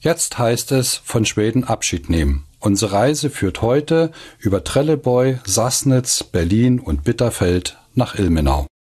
Jetzt heißt es von Schweden Abschied nehmen. Unsere Reise führt heute über Trelleborg, Sassnitz, Berlin und Bitterfeld nach Ilmenau.